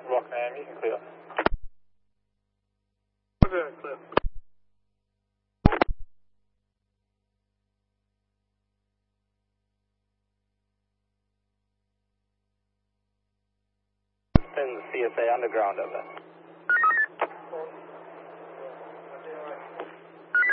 Rockman, you can clear. Okay, clear. Send CSA underground over.